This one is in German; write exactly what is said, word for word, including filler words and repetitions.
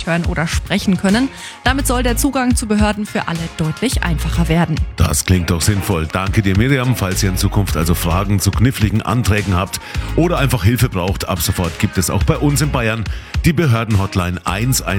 nicht hören oder sprechen können. Damit soll der Zugang zu Behörden für alle deutlich einfacher werden. Das klingt doch sinnvoll. Danke dir, Miriam. Falls ihr in Zukunft also Fragen zu kniffligen Anträgen habt oder einfach Hilfe braucht, ab sofort gibt es auch bei uns in Bayern die Behördenhotline eins eins